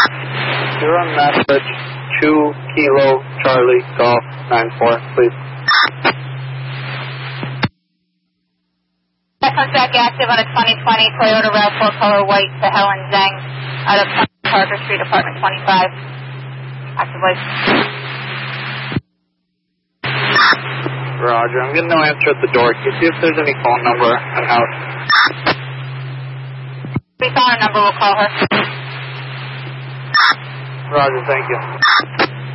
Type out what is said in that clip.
You're on message 2 Kilo Charlie Golf 94, please. That comes back active on a 2020 Toyota RAV4 color white to Helen Zhang out of Parker Street, apartment 25. Active light. Roger, I'm getting no answer at the door. Can you see if there's any phone number in house? If we found her number, we'll call her. Roger, thank you.